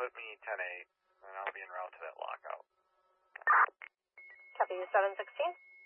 put me 10-8, and I'll be en route to that lockout. Copy 716.